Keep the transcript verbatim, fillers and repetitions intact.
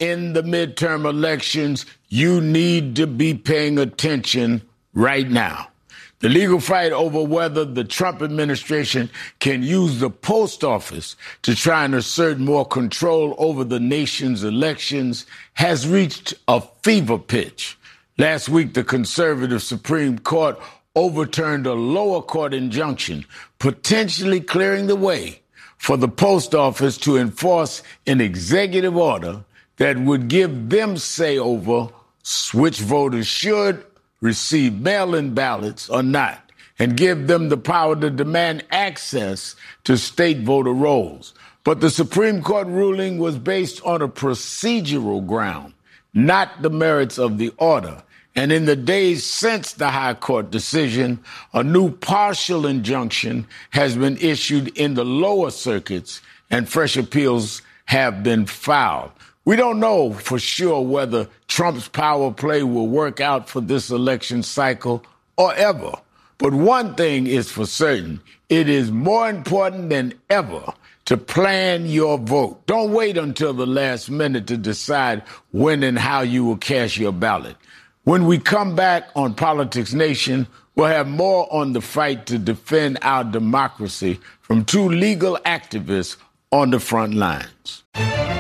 in the midterm elections, you need to be paying attention right now. The legal fight over whether the Trump administration can use the post office to try and assert more control over the nation's elections has reached a fever pitch. Last week, the conservative Supreme Court overturned a lower court injunction, potentially clearing the way for the post office to enforce an executive order that would give them say over which voters should receive mail-in ballots or not, and give them the power to demand access to state voter rolls. But the Supreme Court ruling was based on a procedural ground, not the merits of the order. And in the days since the high court decision, a new partial injunction has been issued in the lower circuits, and fresh appeals have been filed. We don't know for sure whether Trump's power play will work out for this election cycle or ever. But one thing is for certain, it is more important than ever to plan your vote. Don't wait until the last minute to decide when and how you will cast your ballot. When we come back on Politics Nation, we'll have more on the fight to defend our democracy from two legal activists on the front lines.